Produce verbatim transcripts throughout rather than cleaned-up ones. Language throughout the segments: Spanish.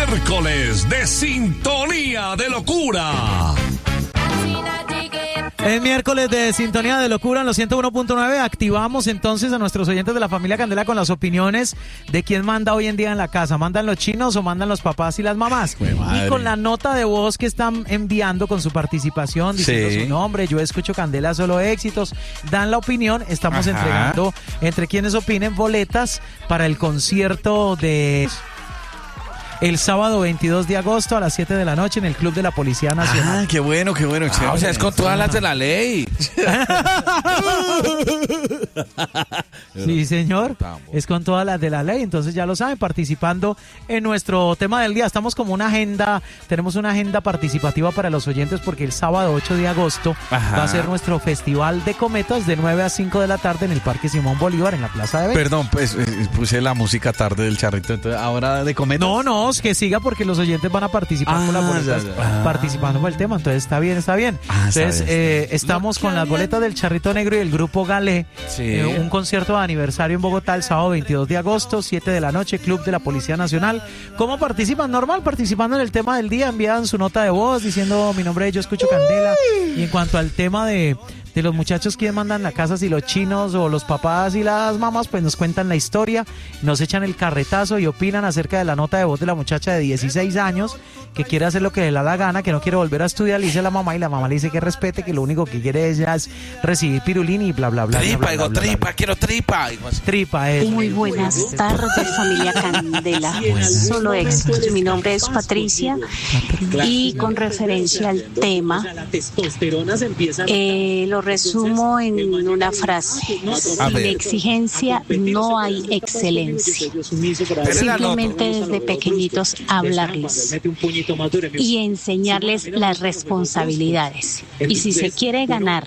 miércoles de Sintonía de Locura. Es miércoles de Sintonía de Locura en los ciento uno punto nueve. Activamos entonces a nuestros oyentes de la familia Candela con las opiniones de quién manda hoy en día en la casa. ¿Mandan los chinos o mandan los papás y las mamás? Y con la nota de voz que están enviando con su participación, diciendo sí. su nombre, yo escucho Candela, solo éxitos, dan la opinión. Estamos Ajá. entregando, entre quienes opinen, boletas para el concierto de... el sábado veintidós de agosto a las siete de la noche en el Club de la Policía Nacional. Ah, qué bueno, qué bueno. Ah, o sea, es con todas las de la ley. Sí, señor. Es con todas las de la ley. Entonces ya lo saben, participando en nuestro tema del día. Estamos como una agenda, tenemos una agenda participativa para los oyentes porque el sábado ocho de agosto Ajá. va a ser nuestro Festival de Cometas de nueve a cinco de la tarde en el Parque Simón Bolívar, en la Plaza de Bello. Perdón, pues eh, puse la música tarde del charrito. Entonces, ahora de cometas. No, no. Que siga porque los oyentes van a participar ah, con las boletas, ya, ya. participando con el tema, entonces está bien, está bien. Ah, entonces eh, estamos con las boletas del Charrito Negro y el Grupo Galé, sí. eh, un concierto de aniversario en Bogotá el sábado veintidós de agosto, siete de la noche, Club de la Policía Nacional. ¿Cómo participan? Normal, participando en el tema del día, envían su nota de voz diciendo mi nombre es Yo Escucho Candela. Y en cuanto al tema de de los muchachos que mandan la casa, si los chinos o los papás y las mamás, pues nos cuentan la historia, nos echan el carretazo y opinan acerca de la nota de voz de la muchacha de dieciséis años que quiere hacer lo que le da la gana, que no quiere volver a estudiar, le dice a la mamá y la mamá le dice que respete, que lo único que quiere ella es recibir pirulín y bla bla bla. Tripa, digo tripa, quiero tripa. Tripa es. Muy buenas tardes, familia Candela. Solo éxitos. Mi nombre es Patricia y con referencia al tema, eh, lo resumo en una frase. Sin exigencia no hay excelencia. Simplemente desde pequeñitos hablarles y enseñarles las responsabilidades. Y si se quiere ganar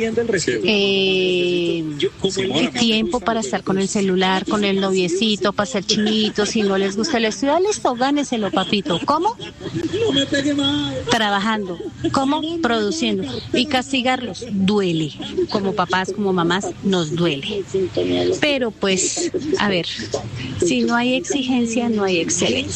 eh, tiempo para estar con el celular, con el noviecito, para ser chinito, si no les gusta el estudio, listo, gáneselo, papito. ¿Cómo? Trabajando. ¿Cómo? Produciendo. Y castigarlos duele. Como papás, como mamás, nos duele. Pero pues, a ver, si no hay exigencia, no hay excelencia.